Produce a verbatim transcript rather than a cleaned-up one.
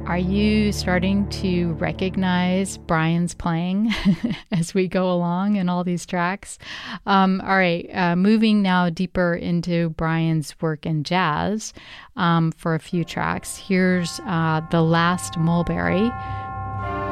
Are you starting to recognize Brian's playing as we go along in all these tracks? Um, all right, uh, moving now deeper into Brian's work in jazz um, for a few tracks. Here's uh, The Last Mulberry